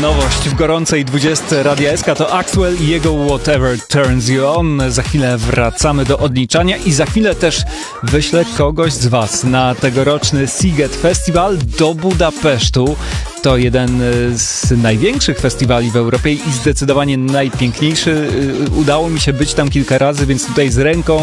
nowość w gorącej 20 Radia SK to Axwell i jego Whatever Turns You On. Za chwilę wracamy do odliczania i za chwilę też wyślę kogoś z Was na tegoroczny Sziget Festival do Budapesztu. To jeden z największych festiwali w Europie i zdecydowanie najpiękniejszy. Udało mi się być tam kilka razy, więc tutaj z ręką